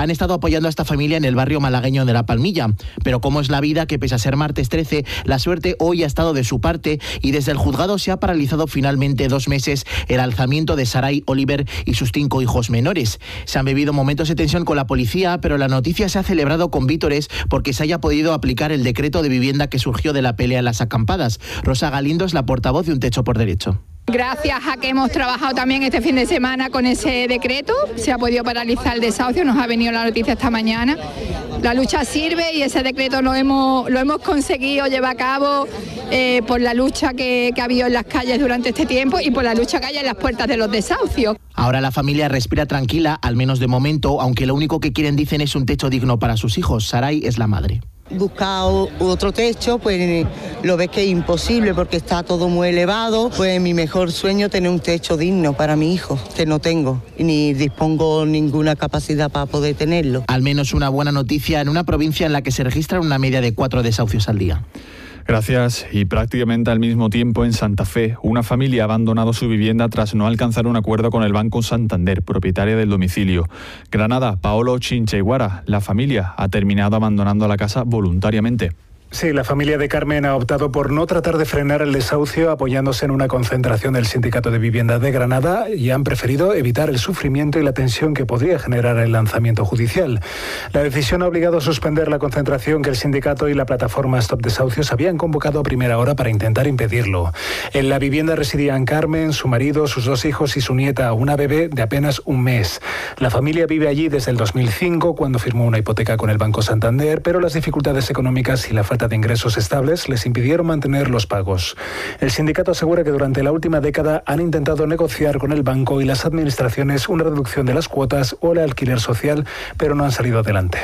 han estado apoyando a esta familia en el barrio malagueño de La Palmilla. Pero como es la vida, que pese a ser martes 13, la suerte hoy ha estado de su parte y desde el juzgado se ha paralizado finalmente 2 meses el alzamiento de Saray Oliver y sus 5 hijos menores. Se han vivido momentos de tensión con la policía, pero la noticia se ha celebrado con vítores porque se haya podido aplicar el decreto de vivienda que surgió de la pelea en las acampadas. Rosa Galindo es la portavoz de Un Techo por Derecho. Gracias a que hemos trabajado también este fin de semana con ese decreto, se ha podido paralizar el desahucio, nos ha venido la noticia esta mañana. La lucha sirve y ese decreto lo hemos conseguido llevar a cabo por la lucha que ha habido en las calles durante este tiempo y por la lucha que hay en las puertas de los desahucios. Ahora la familia respira tranquila, al menos de momento, aunque lo único que quieren, dicen, es un techo digno para sus hijos. Saray es la madre. Buscar otro techo, pues lo ves que es imposible porque está todo muy elevado. Pues mi mejor sueño es tener un techo digno para mi hijo, que no tengo, ni dispongo ninguna capacidad para poder tenerlo. Al menos una buena noticia en una provincia en la que se registran una media de 4 desahucios al día. Gracias. Y prácticamente al mismo tiempo en Santa Fe, una familia ha abandonado su vivienda tras no alcanzar un acuerdo con el Banco Santander, propietaria del domicilio. Granada, Paolo Chincheguara, la familia ha terminado abandonando la casa voluntariamente. Sí, la familia de Carmen ha optado por no tratar de frenar el desahucio apoyándose en una concentración del Sindicato de Vivienda de Granada y han preferido evitar el sufrimiento y la tensión que podría generar el lanzamiento judicial. La decisión ha obligado a suspender la concentración que el sindicato y la plataforma Stop Desahucios habían convocado a primera hora para intentar impedirlo. En la vivienda residían Carmen, su marido, sus 2 hijos y su nieta, una bebé de apenas 1 mes. La familia vive allí desde el 2005, cuando firmó una hipoteca con el Banco Santander, pero las dificultades económicas y la falta de ingresos estables les impidieron mantener los pagos. El sindicato asegura que durante la última década han intentado negociar con el banco y las administraciones una reducción de las cuotas o el alquiler social, pero no han salido adelante.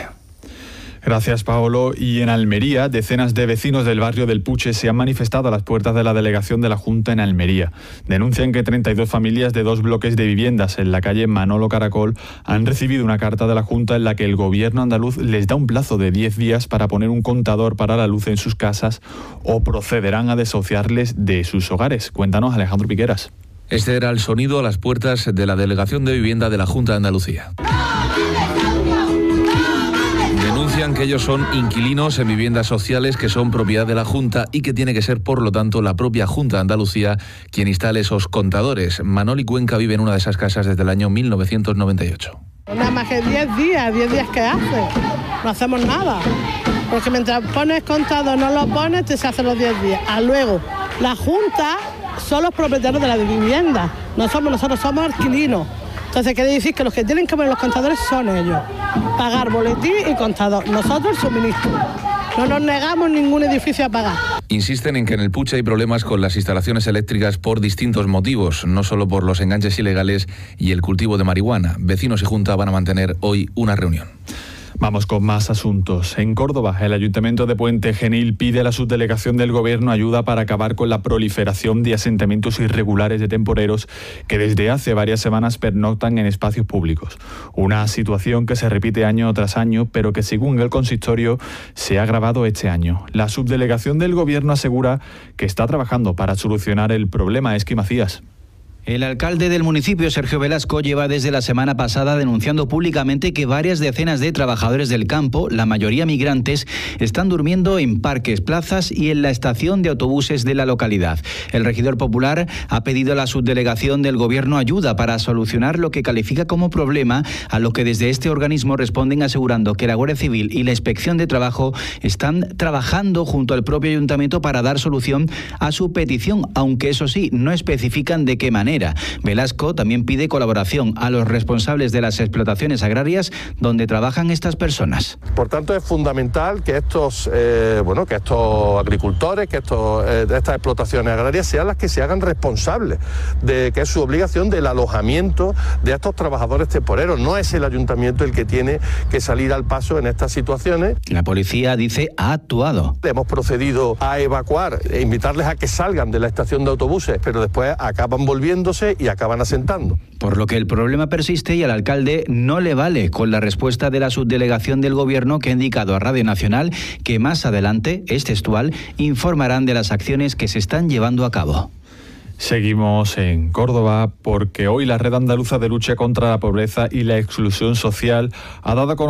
Gracias, Paolo. Y en Almería, decenas de vecinos del barrio del Puche se han manifestado a las puertas de la delegación de la Junta en Almería. Denuncian que 32 familias de 2 bloques de viviendas en la calle Manolo Caracol han recibido una carta de la Junta en la que el gobierno andaluz les da un plazo de 10 días para poner un contador para la luz en sus casas o procederán a desahuciarles de sus hogares. Cuéntanos, Alejandro Piqueras. Este era el sonido a las puertas de la delegación de vivienda de la Junta de Andalucía. Denuncian que ellos son inquilinos en viviendas sociales que son propiedad de la Junta y que tiene que ser, por lo tanto, la propia Junta de Andalucía quien instale esos contadores. Manoli Cuenca vive en una de esas casas desde el año 1998. Nada más que 10 días que hace, no hacemos nada. Porque mientras pones contador, no lo pones, te se hacen los 10 días. Luego, la Junta son los propietarios de la vivienda, nosotros somos inquilinos. Entonces quiere decir que los que tienen que poner los contadores son ellos. Pagar boletín y contador. Nosotros suministro. No nos negamos ningún edificio a pagar. Insisten en que en el Puche hay problemas con las instalaciones eléctricas por distintos motivos, no solo por los enganches ilegales y el cultivo de marihuana. Vecinos y Junta van a mantener hoy una reunión. Vamos con más asuntos. En Córdoba, el Ayuntamiento de Puente Genil pide a la subdelegación del Gobierno ayuda para acabar con la proliferación de asentamientos irregulares de temporeros que desde hace varias semanas pernoctan en espacios públicos. Una situación que se repite año tras año, pero que según el consistorio se ha agravado este año. La subdelegación del Gobierno asegura que está trabajando para solucionar el problema. Esqui Macías. El alcalde del municipio, Sergio Velasco, lleva desde la semana pasada denunciando públicamente que varias decenas de trabajadores del campo, la mayoría migrantes, están durmiendo en parques, plazas y en la estación de autobuses de la localidad. El regidor popular ha pedido a la subdelegación del Gobierno ayuda para solucionar lo que califica como problema, a lo que desde este organismo responden asegurando que la Guardia Civil y la Inspección de Trabajo están trabajando junto al propio ayuntamiento para dar solución a su petición, aunque eso sí, no especifican de qué manera. Velasco también pide colaboración a los responsables de las explotaciones agrarias donde trabajan estas personas. Por tanto, es fundamental que estos agricultores, que estas explotaciones agrarias sean las que se hagan responsables de que es su obligación del alojamiento de estos trabajadores temporeros. No es el ayuntamiento el que tiene que salir al paso en estas situaciones. La policía, dice, ha actuado. Hemos procedido a evacuar, invitarles a que salgan de la estación de autobuses, pero después acaban volviendo y acaban asentando. Por lo que el problema persiste y al alcalde no le vale con la respuesta de la subdelegación del Gobierno, que ha indicado a Radio Nacional que más adelante, es textual, informarán de las acciones que se están llevando a cabo. Seguimos en Córdoba porque hoy la Red Andaluza de Lucha contra la Pobreza y la Exclusión Social ha dado a conocer